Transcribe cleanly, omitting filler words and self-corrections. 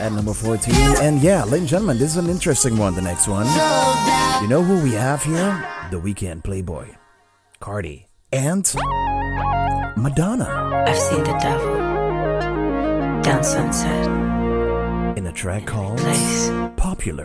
at number 14. And yeah, ladies and gentlemen, this is an interesting one, the next one. You know who we have here? The Weeknd, Playboy, Cardi, and Madonna. I've seen the devil down sunset In a track called place